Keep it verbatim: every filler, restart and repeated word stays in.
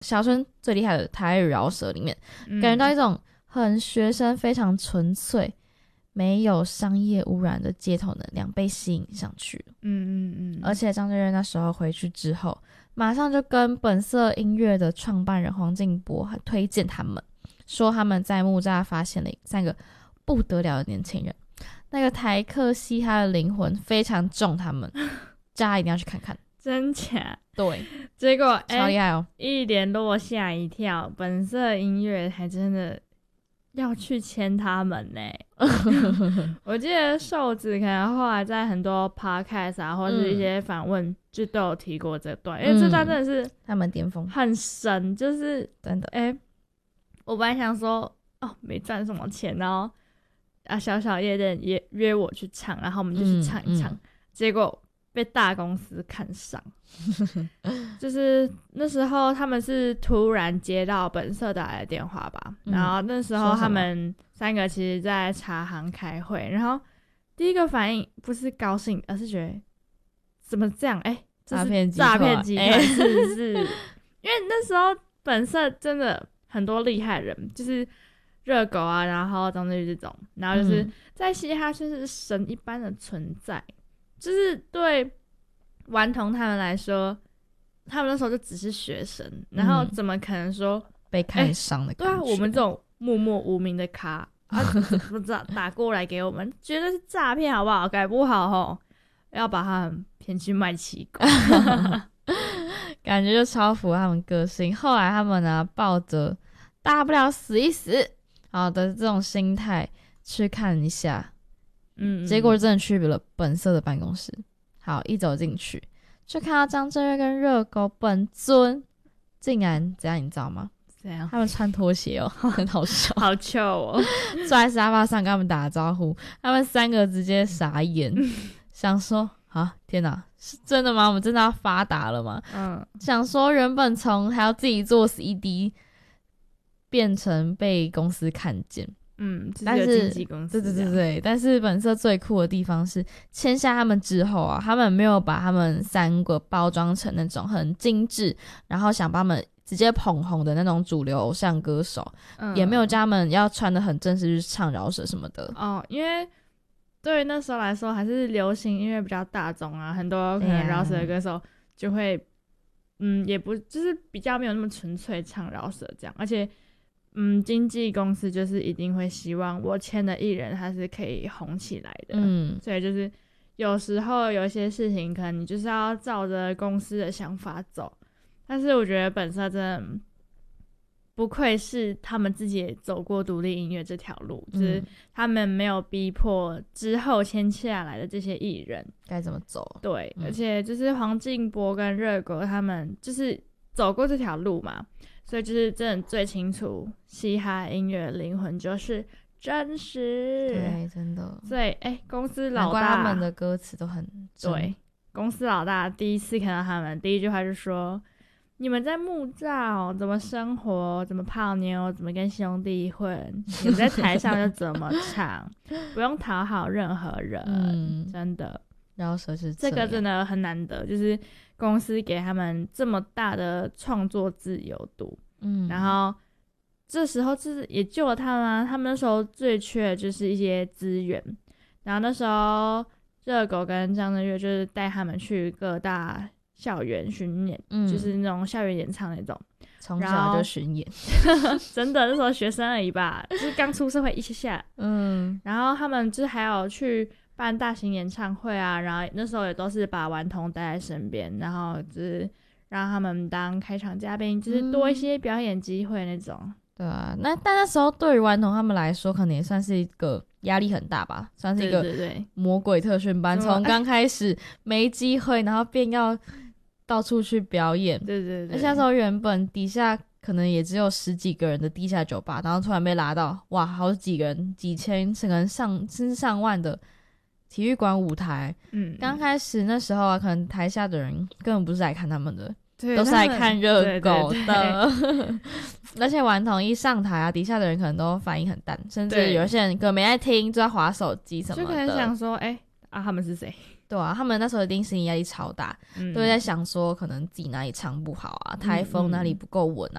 小春最厉害的台语饶舌里面、嗯、感觉到一种很学生非常纯粹没有商业污染的街头能量被吸引上去了。 嗯嗯嗯。 而且张震岳那时候回去之后马上就跟本色音乐的创办人黄靖波很推荐他们，说他们在木栅发现了三个不得了的年轻人，那个台客嘻哈的灵魂非常重，他们大家一定要去看看。 真假？ 对， 结果超厉害哦、 欸、一连落吓一跳，本色音乐还真的要去签他们呢。我记得瘦子可能后来在很多 podcast 啊或者一些访问就都有提过这段、嗯、因为这段真的是他们巅峰很神，就是真的哎、欸，我本来想说哦没赚什么钱，然后啊小小夜店也约我去唱，然后我们就去唱一唱、嗯嗯、结果被大公司看上。就是那时候他们是突然接到本色打来的电话吧、嗯、然后那时候他们三个其实在茶行开会，然后第一个反应不是高兴，而是觉得怎么这样，哎、欸，诈骗集团，诈骗集团是不是？因为那时候本色真的很多厉害人，就是热狗啊，然后张震岳这种，然后就是在嘻哈圈是神一般的存在，就是对顽童他们来说，他们那时候就只是学生，然后怎么可能说、嗯、 被看上的感觉、 欸、对啊，我们这种默默无名的咖啊，不知道打过来给我们，觉得是诈骗好不好？改不好吼，要把他们骗去卖气功。 感觉就超符合他们个性。后来他们呢，抱着大不了死一死好的这种心态去看一下，嗯，结果真的去了本色的办公室。好，一走进去就看到张震岳跟热狗本尊竟然怎样，你知道吗？ 怎样？ 他们穿拖鞋哦，很好笑， 好糗哦！ 坐在沙发上跟他们打招呼，他们三个直接傻眼，想说啊，天哪，是真的吗？我们真的要发达了吗？嗯，想说原本从还要自己做 C D 变成被公司看见。 嗯， 但是经纪公司对对对对，但是本色最酷的地方是签下他们之后啊，他们没有把他们三个包装成那种很精致，然后想把他们直接捧红的那种主流偶像歌手、嗯、也没有叫他们要穿得很正式去唱饶舌什么的哦，因为对于那时候来说还是流行音乐比较大众啊，很多可能饶舌的歌手就会、啊、嗯也不就是比较没有那么纯粹唱饶舌这样，而且嗯，经纪公司就是一定会希望我签的艺人他是可以红起来的，嗯，所以就是有时候有一些事情可能你就是要照着公司的想法走，但是我觉得本色真的不愧是他们自己也走过独立音乐这条路、嗯、就是他们没有逼迫之后签下来的这些艺人该怎么走， 对、嗯、而且就是黄靖波跟热狗他们就是走过这条路嘛，所以就是真的最清楚嘻哈音乐的灵魂就是真实， 对，真的。 所以哎、欸，公司老大他们的歌词都很真， 对，公司老大第一次看到他们第一句话就说你们在木栅哦怎么生活，怎么泡妞，怎么跟兄弟混，你们在台上就怎么唱不用讨好任何人、嗯、真的饶舌是这个真的很难得，就是公司给他们这么大的创作自由度，嗯，然后这时候就是也救了他们啊，他们那时候最缺的就是一些资源，然后那时候热狗跟张震岳就是带他们去各大校园巡演、嗯、就是那种校园演唱那种， 从小就巡演真的那时候学生而已吧，就是刚出社会一下下，嗯，然后他们就是还有去办大型演唱会啊，然后那时候也都是把顽童带在身边，然后就是让他们当开场嘉宾，就是多一些表演机会那种、嗯、 对啊，那但那时候对于顽童他们来说可能也算是一个压力很大吧，算是一个魔鬼特训班，从刚开始没机会然后便要到处去表演， 对对对， 而且那时候原本底下可能也只有十几个人的地下酒吧，然后突然被拉到哇好几个人几千可能上甚至上万的体育馆舞台，嗯，刚开始那时候啊，可能台下的人根本不是来看他们的，都是来看热狗的，对对对而且顽童一上台啊，底下的人可能都反应很淡，甚至有些人可能没在听，就在滑手机什么的， 就可能想说，哎、欸、啊，他们是谁？ 对啊，他们那时候一定心理压力超大，嗯、都会在想说可能自己哪里唱不好啊，台风哪里不够稳